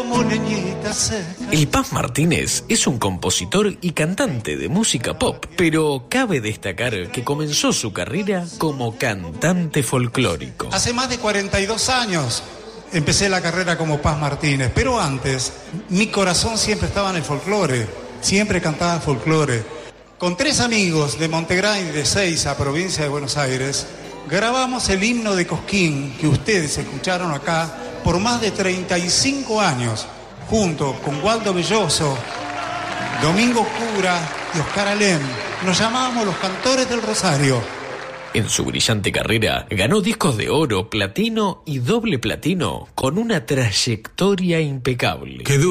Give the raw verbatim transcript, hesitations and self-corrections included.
como leñita seca. El Paz Martínez es un compositor y cantante de música pop, pero cabe destacar que comenzó su carrera como cantante folclórico. Hace más de cuarenta y dos años empecé la carrera como Paz Martínez, pero antes mi corazón siempre estaba en el folclore, siempre cantaba folclore. Con tres amigos de Montegrán y de Seiza, provincia de Buenos Aires, grabamos el himno de Cosquín que ustedes escucharon acá por más de treinta y cinco años, junto con Waldo Belloso, Domingo Cura y Oscar Alem. Nos llamábamos los Cantores del Rosario. En su brillante carrera ganó discos de oro, platino y doble platino con una trayectoria impecable.